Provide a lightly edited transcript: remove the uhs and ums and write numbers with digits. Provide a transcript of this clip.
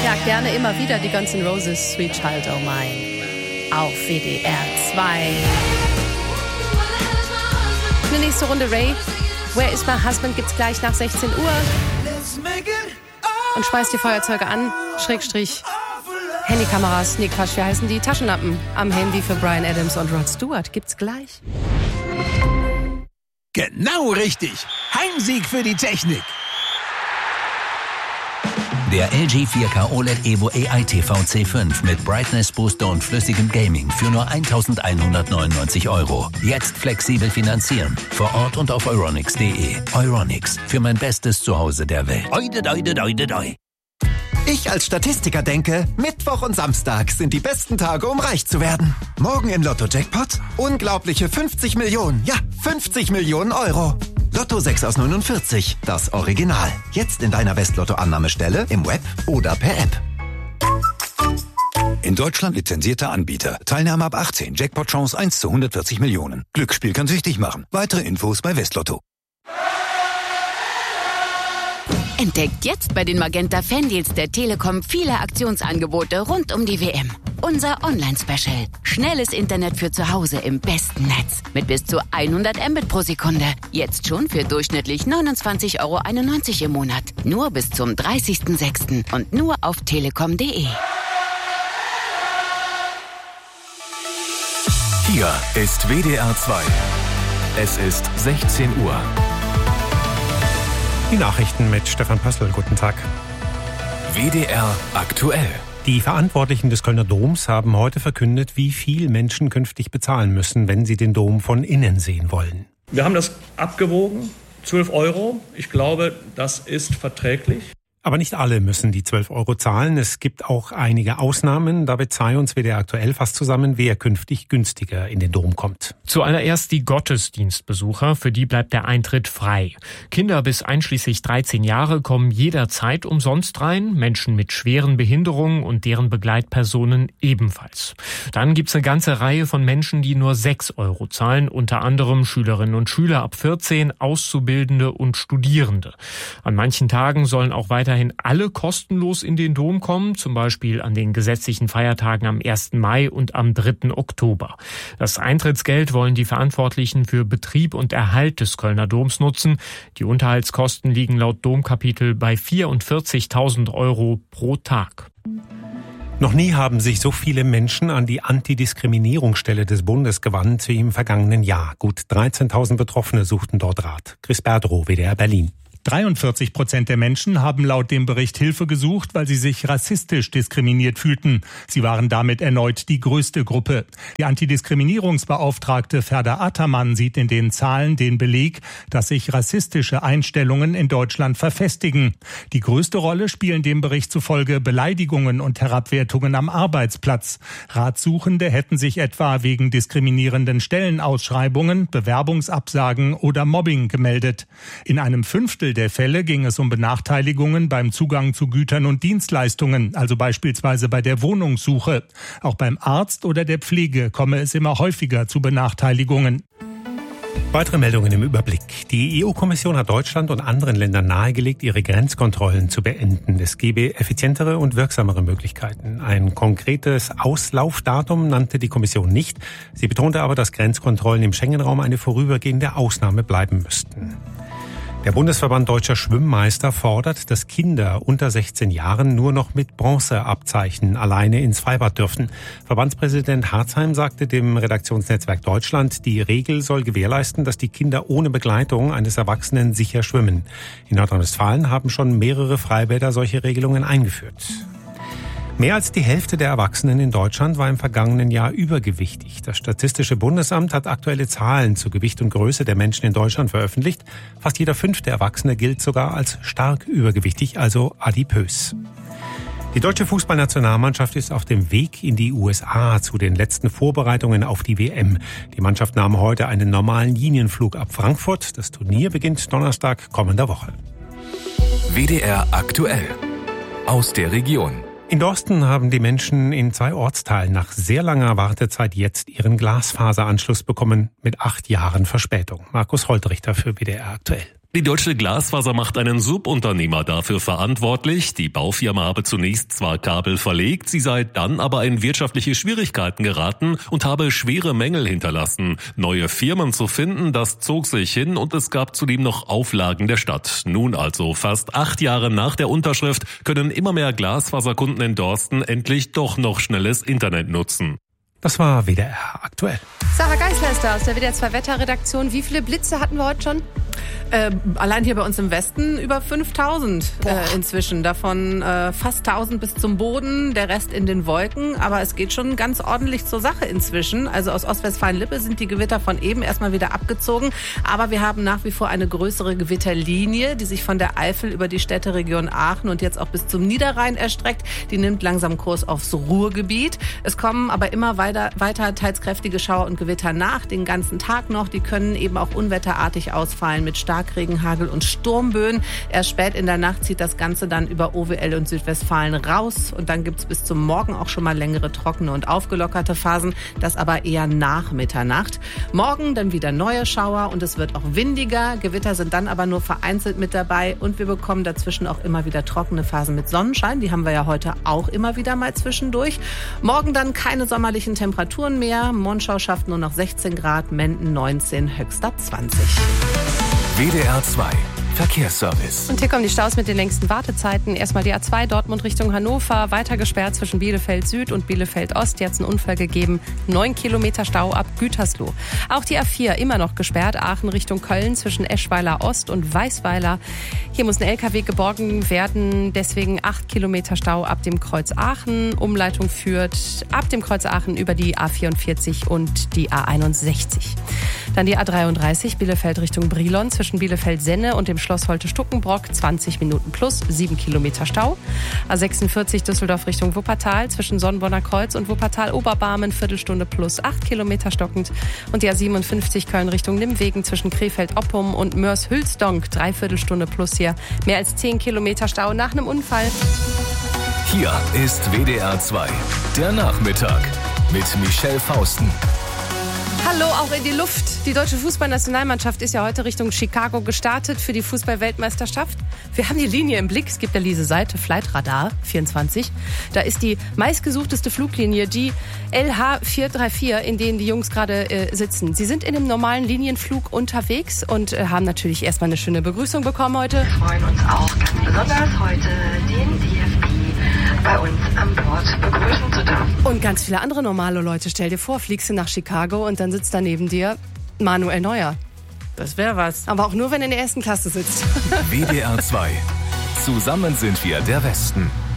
Ja, gerne immer wieder die Guns N' Roses, Sweet Child O' Mine auf WDR 2. Eine nächste Runde Ray. Where is my husband gibt's gleich nach 16 Uhr. Und schmeißt die Feuerzeuge an, Schrägstrich, Handykameras, nee Quatsch, wie heißen die? Taschenlampen am Handy für Bryan Adams und Rod Stewart gibt's gleich. Genau richtig. Heimsieg für die Technik. Der LG 4K OLED Evo AI TV C5 mit Brightness Booster und flüssigem Gaming für nur 1.199 €. Jetzt flexibel finanzieren. Vor Ort und auf euronics.de. Euronics, für mein bestes Zuhause der Welt. Ich als Statistiker denke, Mittwoch und Samstag sind die besten Tage, um reich zu werden. Morgen im Lotto-Jackpot unglaubliche 50 Millionen. Ja, 50 Millionen €. Lotto 6 aus 49, das Original. Jetzt in deiner Westlotto-Annahmestelle, im Web oder per App. In Deutschland lizenzierter Anbieter. Teilnahme ab 18. Jackpot-Chance 1 zu 140 Millionen. Glücksspiel kann süchtig machen. Weitere Infos bei Westlotto. Entdeckt jetzt bei den Magenta Fandeals der Telekom viele Aktionsangebote rund um die WM. Unser Online-Special. Schnelles Internet für zu Hause im besten Netz. Mit bis zu 100 Mbit pro Sekunde. Jetzt schon für durchschnittlich 29,91 € im Monat. Nur bis zum 30.06. und nur auf telekom.de. Hier ist WDR 2. Es ist 16 Uhr. Die Nachrichten mit Stefan Pössl. Guten Tag. WDR aktuell. Die Verantwortlichen des Kölner Doms haben heute verkündet, wie viel Menschen künftig bezahlen müssen, wenn sie den Dom von innen sehen wollen. Wir haben das abgewogen, 12 €. Ich glaube, das ist verträglich. Aber nicht alle müssen die 12 € zahlen. Es gibt auch einige Ausnahmen. David Zey und WDR aktuell fasst zusammen, wer künftig günstiger in den Dom kommt. Zuallererst die Gottesdienstbesucher, für die bleibt der Eintritt frei. Kinder bis einschließlich 13 Jahre kommen jederzeit umsonst rein, Menschen mit schweren Behinderungen und deren Begleitpersonen ebenfalls. Dann gibt's eine ganze Reihe von Menschen, die nur 6 € zahlen, unter anderem Schülerinnen und Schüler ab 14, Auszubildende und Studierende. An manchen Tagen sollen auch weiterhin alle kostenlos in den Dom kommen, zum Beispiel an den gesetzlichen Feiertagen am 1. Mai und am 3. Oktober. Das Eintrittsgeld wollen die Verantwortlichen für Betrieb und Erhalt des Kölner Doms nutzen. Die Unterhaltskosten liegen laut Domkapitel bei 44.000 € pro Tag. Noch nie haben sich so viele Menschen an die Antidiskriminierungsstelle des Bundes gewandt wie im vergangenen Jahr. Gut 13.000 Betroffene suchten dort Rat. Chris Berdrow, WDR Berlin. 43% der Menschen haben laut dem Bericht Hilfe gesucht, weil sie sich rassistisch diskriminiert fühlten. Sie waren damit erneut die größte Gruppe. Die Antidiskriminierungsbeauftragte Ferda Ataman sieht in den Zahlen den Beleg, dass sich rassistische Einstellungen in Deutschland verfestigen. Die größte Rolle spielen dem Bericht zufolge Beleidigungen und Herabwertungen am Arbeitsplatz. Ratsuchende hätten sich etwa wegen diskriminierenden Stellenausschreibungen, Bewerbungsabsagen oder Mobbing gemeldet. In einem Fünftel der Fälle ging es um Benachteiligungen beim Zugang zu Gütern und Dienstleistungen, also beispielsweise bei der Wohnungssuche. Auch beim Arzt oder der Pflege komme es immer häufiger zu Benachteiligungen. Weitere Meldungen im Überblick. Die EU-Kommission hat Deutschland und anderen Ländern nahegelegt, ihre Grenzkontrollen zu beenden. Es gebe effizientere und wirksamere Möglichkeiten. Ein konkretes Auslaufdatum nannte die Kommission nicht. Sie betonte aber, dass Grenzkontrollen im Schengen-Raum eine vorübergehende Ausnahme bleiben müssten. Der Bundesverband Deutscher Schwimmmeister fordert, dass Kinder unter 16 Jahren nur noch mit Bronzeabzeichen alleine ins Freibad dürfen. Verbandspräsident Harzheim sagte dem Redaktionsnetzwerk Deutschland, die Regel soll gewährleisten, dass die Kinder ohne Begleitung eines Erwachsenen sicher schwimmen. In Nordrhein-Westfalen haben schon mehrere Freibäder solche Regelungen eingeführt. Mehr als die Hälfte der Erwachsenen in Deutschland war im vergangenen Jahr übergewichtig. Das Statistische Bundesamt hat aktuelle Zahlen zu Gewicht und Größe der Menschen in Deutschland veröffentlicht. Fast jeder 5. Erwachsene gilt sogar als stark übergewichtig, also adipös. Die deutsche Fußballnationalmannschaft ist auf dem Weg in die USA zu den letzten Vorbereitungen auf die WM. Die Mannschaft nahm heute einen normalen Linienflug ab Frankfurt. Das Turnier beginnt Donnerstag kommender Woche. WDR aktuell. Aus der Region. In Dorsten haben die Menschen in 2 Ortsteilen nach sehr langer Wartezeit jetzt ihren Glasfaseranschluss bekommen, mit 8 Jahren Verspätung. Markus Holtrichter für WDR aktuell. Die Deutsche Glasfaser macht einen Subunternehmer dafür verantwortlich. Die Baufirma habe zunächst zwar Kabel verlegt, sie sei dann aber in wirtschaftliche Schwierigkeiten geraten und habe schwere Mängel hinterlassen. Neue Firmen zu finden, das zog sich hin und es gab zudem noch Auflagen der Stadt. Nun also, fast 8 Jahre nach der Unterschrift, können immer mehr Glasfaserkunden in Dorsten endlich doch noch schnelles Internet nutzen. Das war WDR aktuell. Sarah Geisler ist da aus der WDR 2 Wetterredaktion. Wie viele Blitze hatten wir heute schon? Allein hier bei uns im Westen über 5000 inzwischen. Davon fast 1000 bis zum Boden, der Rest in den Wolken. Aber es geht schon ganz ordentlich zur Sache inzwischen. Also aus Ostwestfalen-Lippe sind die Gewitter von eben erstmal wieder abgezogen. Aber wir haben nach wie vor eine größere Gewitterlinie, die sich von der Eifel über die Städteregion Aachen und jetzt auch bis zum Niederrhein erstreckt. Die nimmt langsam Kurs aufs Ruhrgebiet. Es kommen aber immer weiter teils kräftige Schauer und Gewitter nach, den ganzen Tag noch. Die können eben auch unwetterartig ausfallen mit Starkregen, Hagel und Sturmböen. Erst spät in der Nacht zieht das Ganze dann über OWL und Südwestfalen raus. Und dann gibt's bis zum Morgen auch schon mal längere trockene und aufgelockerte Phasen. Das aber eher nach Mitternacht. Morgen dann wieder neue Schauer und es wird auch windiger. Gewitter sind dann aber nur vereinzelt mit dabei. Und wir bekommen dazwischen auch immer wieder trockene Phasen mit Sonnenschein. Die haben wir ja heute auch immer wieder mal zwischendurch. Morgen dann keine sommerlichen Temperaturen mehr. Monschau schafft nur noch 16 Grad, Menden 19, Höxter 20. WDR 2 Verkehrsservice. Und hier kommen die Staus mit den längsten Wartezeiten. Erstmal die A2 Dortmund Richtung Hannover, weiter gesperrt zwischen Bielefeld Süd und Bielefeld Ost. Hier hat es einen Unfall gegeben. 9 Kilometer Stau ab Gütersloh. Auch die A4 immer noch gesperrt. Aachen Richtung Köln zwischen Eschweiler Ost und Weißweiler. Hier muss ein LKW geborgen werden. Deswegen 8 Kilometer Stau ab dem Kreuz Aachen. Umleitung führt ab dem Kreuz Aachen über die A44 und die A61. Dann die A33 Bielefeld Richtung Brilon zwischen Bielefeld-Senne und dem Schloss Holte-Stuckenbrock 20 Minuten plus 7 Kilometer Stau. A46 Düsseldorf Richtung Wuppertal zwischen Sonnenborner Kreuz und Wuppertal-Oberbarmen Viertelstunde plus 8 Kilometer stockend. Und die A57 Köln Richtung Nimwegen zwischen Krefeld-Oppum und Mörs-Hülsdonk 3/4 Stunde plus hier. Mehr als 10 Kilometer Stau nach einem Unfall. Hier ist WDR 2, der Nachmittag mit Michelle Fausten. Hallo, auch in die Luft. Die deutsche Fußballnationalmannschaft ist ja heute Richtung Chicago gestartet für die Fußball-Weltmeisterschaft. Wir haben die Linie im Blick. Es gibt ja diese Seite Flightradar 24. Da ist die meistgesuchteste Fluglinie, die LH434, in denen die Jungs gerade sitzen. Sie sind in einem normalen Linienflug unterwegs und haben natürlich erstmal eine schöne Begrüßung bekommen heute. Wir freuen uns auch ganz besonders heute den DFB bei uns an Bord begrüßen zu dürfen. Und ganz viele andere normale Leute. Stell dir vor, fliegst du nach Chicago und dann sitzt da neben dir Manuel Neuer. Das wäre was. Aber auch nur, wenn er in der ersten Klasse sitzt. WDR 2. Zusammen sind wir der Westen.